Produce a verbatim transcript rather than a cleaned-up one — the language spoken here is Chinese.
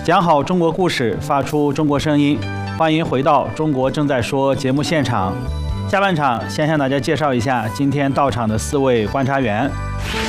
讲好中国故事，发出中国声音。欢迎回到《中国正在说》节目现场。下半场先向大家介绍一下今天到场的四位观察员。